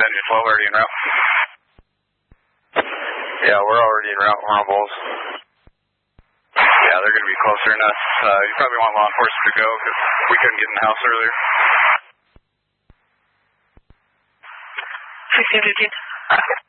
Engine 12 already en route. Yeah, we're already en route. We're on Bulls. Yeah, they're going to be closer than us. You probably want law enforcement to go because we couldn't get in the house earlier. 1615.